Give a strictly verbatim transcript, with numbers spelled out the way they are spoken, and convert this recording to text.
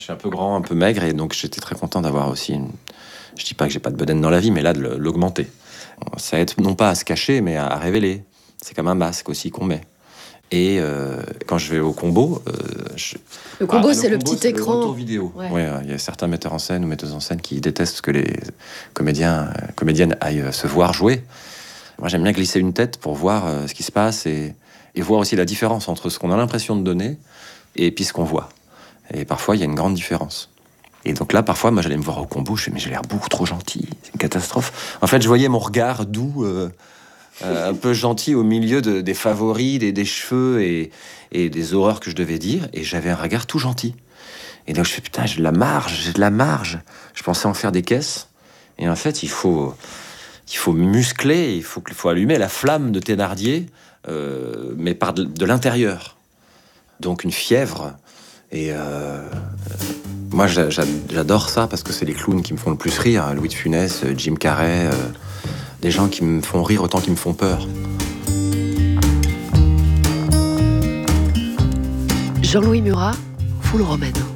Je suis un peu grand, un peu maigre, et donc j'étais très content d'avoir aussi une... Je dis pas que j'ai pas de bedaine dans la vie, mais là, de l'augmenter. Ça aide non pas à se cacher, mais à révéler. C'est comme un masque aussi qu'on met. Et euh, quand je vais au combo... Euh, je... Le combo, ah, c'est le, le combo, petit c'est écran. Le retour vidéo. Ouais. Ouais, il y a certains metteurs en scène ou metteuses en scène qui détestent que les comédiens, euh, comédiennes aillent se voir jouer. Moi, j'aime bien glisser une tête pour voir euh, ce qui se passe et, et voir aussi la différence entre ce qu'on a l'impression de donner et puis ce qu'on voit. Et parfois, il y a une grande différence. Et donc là, parfois, moi, j'allais me voir au combo, je fais, mais j'ai l'air beaucoup trop gentil, c'est une catastrophe. En fait, je voyais mon regard doux, euh, euh, un peu gentil au milieu de, des favoris, des, des cheveux et, et des horreurs que je devais dire, et j'avais un regard tout gentil. Et donc je fais, putain, j'ai de la marge, j'ai de la marge. Je pensais en faire des caisses, et en fait, il faut, il faut muscler, il faut, il faut allumer la flamme de Thénardier, euh, mais par de, de l'intérieur. Donc une fièvre, et... Euh, Moi, j'adore ça parce que c'est les clowns qui me font le plus rire. Louis de Funès, Jim Carrey, euh, des gens qui me font rire autant qu'ils me font peur. Jean-Louis Murat, Full Romano.